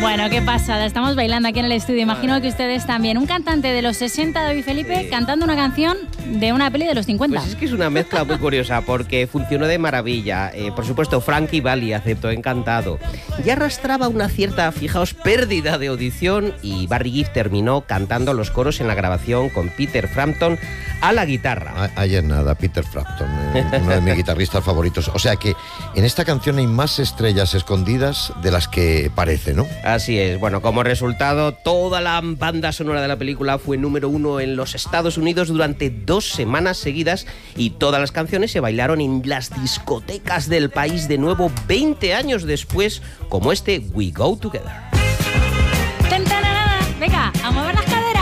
Bueno, qué pasada. Estamos bailando aquí en el estudio. Imagino que ustedes también. Un cantante de los 60, David Felipe, cantando una canción de una peli de los 50. Pues es que es una mezcla muy curiosa porque funcionó de maravilla. Por supuesto, Frankie Valli aceptó encantado. Ya arrastraba una cierta, fijaos, pérdida de audición y Barry Gibb terminó cantando los coros en la grabación con Peter Frampton a la guitarra. Ayer nada, Peter Frampton, uno de mis guitarristas favoritos. O sea que en esta canción hay más estrellas escondidas de las que parece, ¿no? Así es. Bueno, como resultado, toda la banda sonora de la película fue número 1 en los Estados Unidos durante 2 semanas seguidas y todas las canciones se bailaron en las discotecas del país de nuevo 20 años después, como este We Go Together. Venga, a mover las caderas.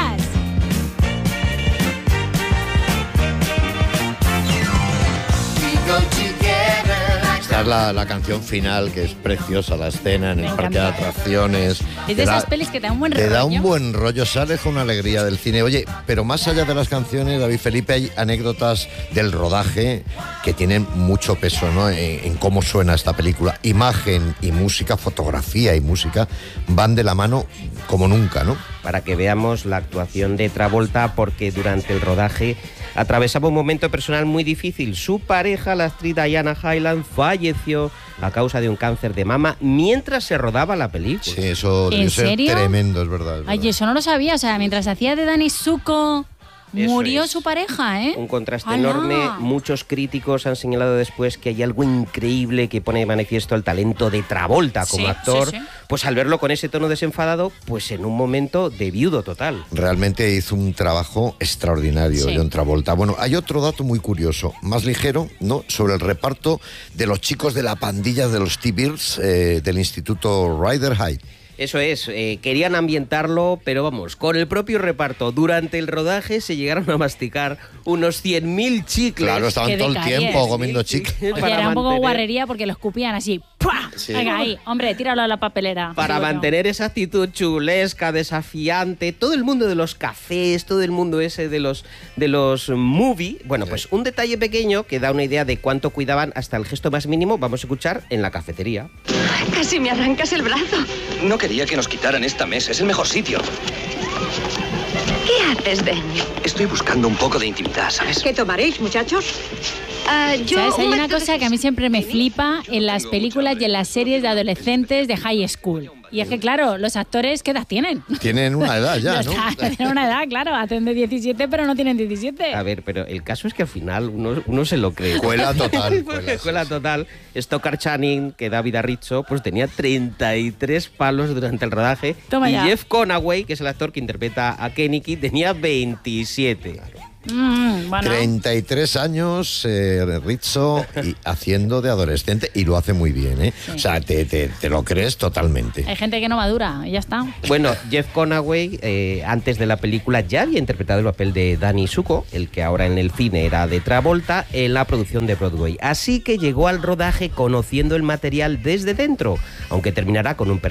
Esta es la canción final, que es preciosa, la escena en el parque de atracciones. Es de esas pelis que te da un buen rollo. Te da un buen rollo, sales con una alegría del cine. Oye, pero más allá de las canciones, David Felipe, hay anécdotas del rodaje que tienen mucho peso, ¿no? En cómo suena esta película. Imagen y música, fotografía y música van de la mano como nunca, ¿no? Para que veamos la actuación de Travolta, porque durante el rodaje atravesaba un momento personal muy difícil. Su pareja, la actriz Diana Hyland, falleció a causa de un cáncer de mama mientras se rodaba la película. Sí, eso debió ser tremendo, es verdad. Ay, eso no lo sabía. O sea, mientras hacía de Danny Zuko, murió su pareja, ¿eh? Un contraste ¡Hala! enorme. Muchos críticos han señalado después que hay algo increíble que pone de manifiesto el talento de Travolta como actor. Sí. Pues al verlo con ese tono desenfadado, pues en un momento de viudo total. Realmente hizo un trabajo extraordinario John Travolta. Bueno, hay otro dato muy curioso, más ligero, ¿no? Sobre el reparto de los chicos de la pandilla de los T-Birds del Instituto Ryder High. Eso es, querían ambientarlo, pero vamos, con el propio reparto. Durante el rodaje se llegaron a masticar unos 100.000 chicles. Claro, estaban todo el tiempo comiendo chicles. Oye, era un poco guarrería porque lo escupían así. Sí. Venga, ahí, hombre, tíralo a la papelera. Para mantener esa actitud chulesca, desafiante, todo el mundo de los cafés, todo el mundo ese de los movie. Bueno, pues un detalle pequeño que da una idea de cuánto cuidaban hasta el gesto más mínimo, vamos a escuchar en la cafetería. Casi me arrancas el brazo. No quería que nos quitaran esta mesa, es el mejor sitio. ¿Qué haces, Ben? Estoy buscando un poco de intimidad, ¿sabes? ¿Qué tomaréis, muchachos? ¿Sabes? Hay una cosa que a mí siempre me flipa en las películas y en las series de adolescentes de high school. Y es que, claro, los actores, ¿qué edad tienen? Tienen una edad ya, ¿no? Tienen una edad, claro, hacen de 17, pero no tienen 17. A ver, pero el caso es que al final uno se lo cree. Cuela total. Cuela total. Stockard Channing, que da vida a Rizzo, pues tenía 33 palos durante el rodaje. Toma y ya. Jeff Conaway, que es el actor que interpreta a Kenicky, tenía 27. Bueno. 33 años, Rizzo, y haciendo de adolescente, y lo hace muy bien, ¿eh? Sí. O sea, te lo crees totalmente. Hay gente que no madura, y ya está. Bueno, Jeff Conaway, antes de la película, ya había interpretado el papel de Danny Zuko, el que ahora en el cine era de Travolta, en la producción de Broadway. Así que llegó al rodaje conociendo el material desde dentro, aunque terminará con un personaje